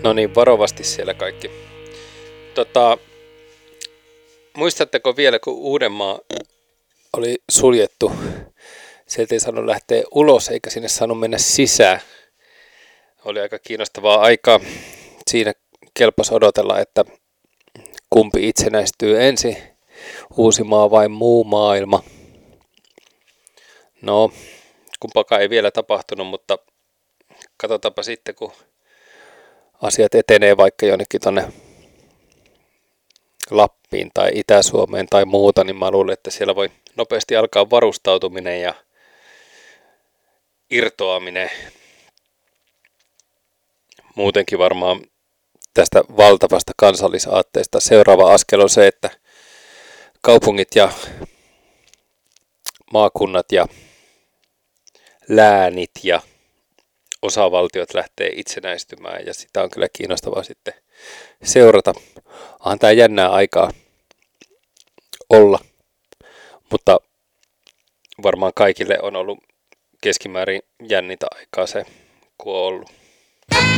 No niin, varovasti siellä kaikki. Muistatteko vielä, kun Uudenmaa oli suljettu? Sieltä ei saanut lähteä ulos, eikä sinne saanut mennä sisään. Oli aika kiinnostavaa aikaa. Siinä kelpasi odotella, että kumpi itsenäistyy ensin, Uusimaa vai muu maailma. No, kumpakaan ei vielä tapahtunut, mutta katsotaanpa sitten, kun asiat etenee vaikka jonnekin tonne Lappiin tai Itä-Suomeen tai muuta, niin mä luulen, että siellä voi nopeasti alkaa varustautuminen ja irtoaminen. Muutenkin varmaan tästä valtavasta kansallisaatteesta seuraava askel on se, että kaupungit ja maakunnat ja läänit ja osavaltiot lähtee itsenäistymään ja sitä on kyllä kiinnostavaa sitten seurata. Onhan tämä jännää aikaa olla, mutta varmaan kaikille on ollut keskimäärin jännintä aikaa se, kun on ollut.